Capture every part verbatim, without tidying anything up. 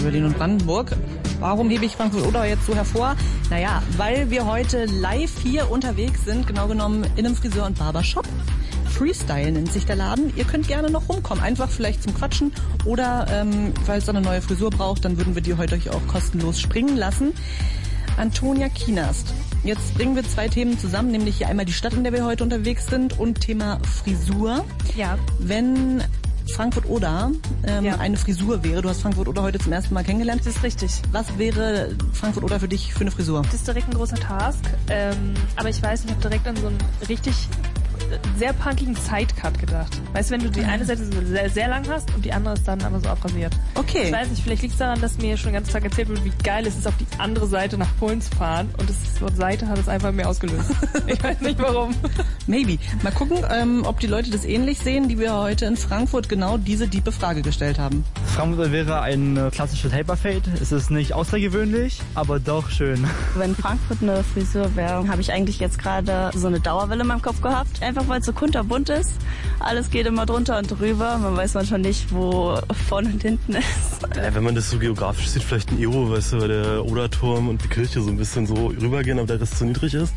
Berlin und Brandenburg. Warum hebe ich Frankfurt-Oder jetzt so hervor? Naja, weil wir heute live hier unterwegs sind, genau genommen in einem Friseur- und Barbershop. Freestyle nennt sich der Laden. Ihr könnt gerne noch rumkommen, einfach vielleicht zum Quatschen oder ähm, falls ihr eine neue Frisur braucht, dann würden wir die heute euch auch kostenlos springen lassen. Antonia Kienast. Jetzt bringen wir zwei Themen zusammen, nämlich hier einmal die Stadt, in der wir heute unterwegs sind und Thema Frisur. Ja. Wenn Frankfurt-Oder ähm, ja. eine Frisur wäre, du hast Frankfurt-Oder heute zum ersten Mal kennengelernt. Das ist richtig. Was wäre Frankfurt-Oder für dich für eine Frisur? Das ist direkt ein großer Task, ähm, aber ich weiß, ich habe direkt an so einen richtig sehr punkigen Sidecut gedacht. Weißt du, wenn du die eine Seite so sehr, sehr lang hast und die andere ist dann aber so abrasiert. Okay. Ich weiß nicht, vielleicht liegt es daran, dass mir schon den ganzen Tag erzählt wird, wie geil es ist, auf die andere Seite nach Polen zu fahren und das Wort Seite hat es einfach mehr ausgelöst. Ich weiß nicht warum. Maybe. Mal gucken, ähm, ob die Leute das ähnlich sehen, die wir heute in Frankfurt genau diese diepe Frage gestellt haben. Frankfurt wäre ein klassisches Taper-Fade. Es ist nicht außergewöhnlich, aber doch schön. Wenn Frankfurt eine Frisur wäre, habe ich eigentlich jetzt gerade so eine Dauerwelle in meinem Kopf gehabt. Einfach weil es so kunterbunt ist. Alles geht immer drunter und drüber. Man weiß manchmal nicht, wo vorne und hinten ist. Ja, wenn man das so geografisch sieht, vielleicht ein Ero, weißt du, weil der Oderturm und die Kirche so ein bisschen so rübergehen, aber der Rest zu niedrig ist.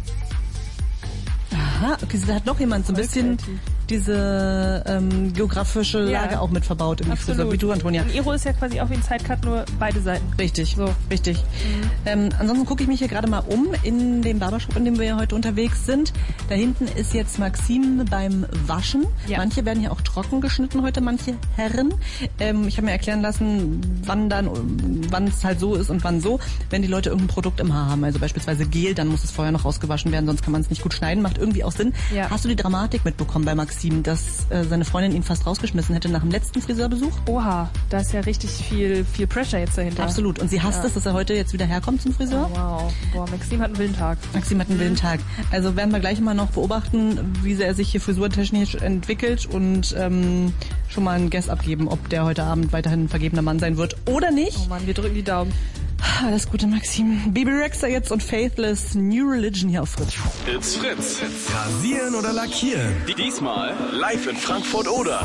Aha, okay, da hat noch jemand so ein bisschen diese ähm, geografische Lage ja. auch mit verbaut in die Absolut. Frisur, wie du, Antonia. Ein Ero ist ja quasi auch wie ein Sidecut, nur beide Seiten. Richtig, so, richtig. Mhm. Ähm, ansonsten gucke ich mich hier gerade mal um in dem Barbershop, in dem wir heute unterwegs sind. Da hinten ist jetzt Maxim beim Waschen. Ja. Manche werden hier auch trocken geschnitten heute, manche Herren. Ähm, ich habe mir erklären lassen, wann dann, wann es halt so ist und wann so. Wenn die Leute irgendein Produkt im Haar haben, also beispielsweise Gel, dann muss es vorher noch rausgewaschen werden, sonst kann man es nicht gut schneiden. Macht irgendwie auch Sinn. Ja. Hast du die Dramatik mitbekommen bei Maxim, dass äh, seine Freundin ihn fast rausgeschmissen hätte nach dem letzten Friseurbesuch? Oha, da ist ja richtig viel, viel Pressure jetzt dahinter. Absolut. Und sie hasst ja. es, dass er heute jetzt wieder herkommt zum Friseur? Oh, wow. Boah, Maxim hat einen wilden Tag. Maxim hat einen wilden Tag. Also werden wir gleich mal noch beobachten, wie er sich hier frisurtechnisch entwickelt und ähm, schon mal einen Guess abgeben, ob der heute Abend weiterhin ein vergebener Mann sein wird oder nicht. Oh Mann, wir drücken die Daumen. Alles Gute, Maxim. Baby Rexha jetzt und Faithless, New Religion hier auf Fritz. It's Fritz. Rasieren oder lackieren? Diesmal live in Frankfurt-Oder.